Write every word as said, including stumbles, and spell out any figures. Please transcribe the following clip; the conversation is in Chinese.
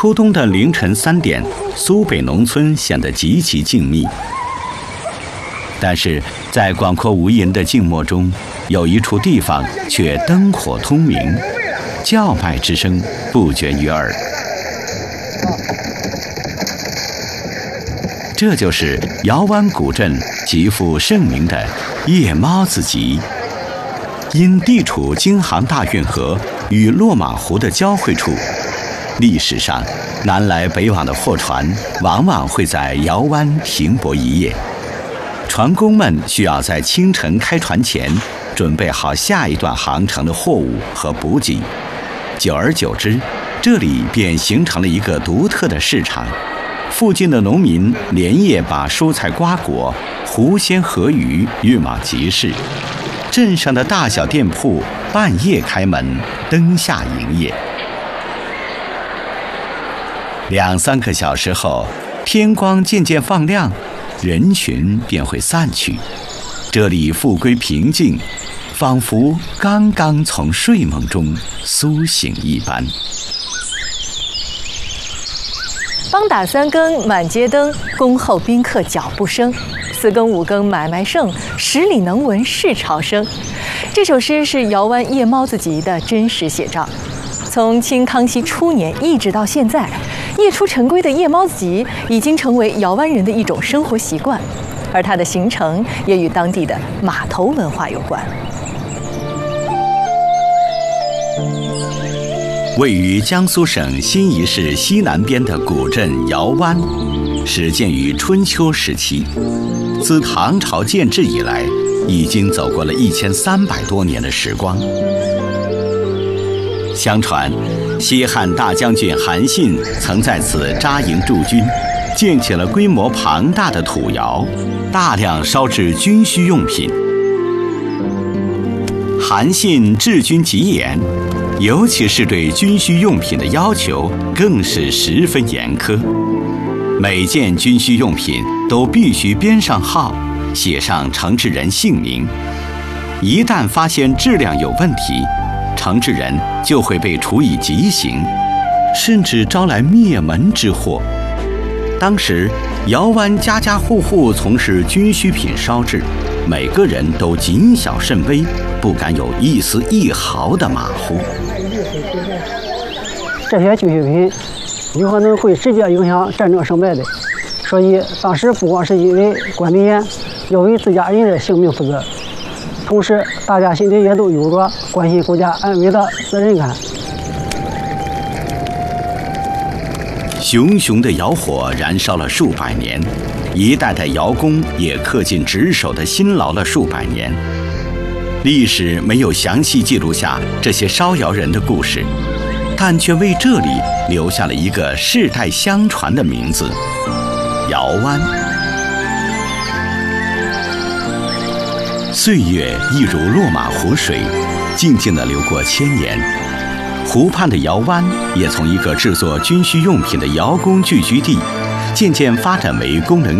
初冬的凌晨三点，苏北农村显得极其静谧。但是在广阔无垠的静默中，有一处地方却灯火通明，叫卖之声不绝于耳。这就是姚湾古镇极负盛名的夜猫子集。因地处京杭大运河与落马湖的交汇处，历史上南来北往的货船往往会在姚湾停泊一夜。船工们需要在清晨开船前准备好下一段航程的货物和补给，久而久之，这里便形成了一个独特的市场。附近的农民连夜把蔬菜瓜果、湖鲜河鱼运往集市，镇上的大小店铺半夜开门，灯下营业。两三个小时后，天光渐渐放亮，人群便会散去，这里复归平静，仿佛刚刚从睡梦中苏醒一般。 梆打三更满街灯，恭候宾客脚步声。四更五更买卖盛，十里能闻市潮声。这首诗是姚湾夜猫子集的真实写照。从清康熙初年一直到现在，夜出晨归的夜猫子集已经成为姚湾人的一种生活习惯，而它的形成也与当地的码头文化有关。 位于江苏省新沂市西南边的古镇姚湾，始建于春秋时期，自唐朝建制以来，已经走过了一千三百多年的时光。相传，西汉大将军韩信曾在此扎营驻军，建起了规模庞大的土窑，大量烧制军需用品。韩信治军极严，尤其是对军需用品的要求更是十分严苛，每件军需用品都必须编上号，写上承制人姓名。一旦发现质量有问题，承制人就会被处以极刑，甚至招来灭门之祸。当时姚湾家家户户从事军需品烧制，每个人都谨小慎微，不敢有一丝一毫的马虎。 这些军需品有可能会直接影响战争胜败的，所以当时不光是因为管得严，要为自家人的性命负责，同时大家心里也都有着关心国家安危的责任感。 熊熊的窑火燃烧了数百年，一代代窑工也恪尽职守的辛劳了数百年。历史没有详细记录下这些烧窑人的故事，但却为这里留下了一个世代相传的名字——姚湾。岁月一如落马湖水，静静地流过千年。湖畔的姚湾也从一个制作军需用品的窑工聚居地，渐渐发展为功能